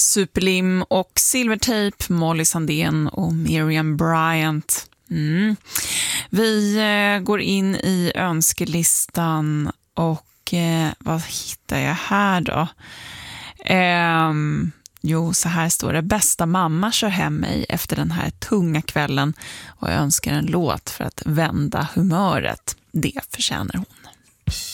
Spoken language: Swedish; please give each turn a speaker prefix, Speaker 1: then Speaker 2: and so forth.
Speaker 1: Superlim och Silvertape, Molly Sandén och Miriam Bryant. Vi går in i önskelistan och vad hittar jag här då? Jo, så här står det: bästa mamma kör hem mig efter den här tunga kvällen och jag önskar en låt för att vända humöret. Det förtjänar hon.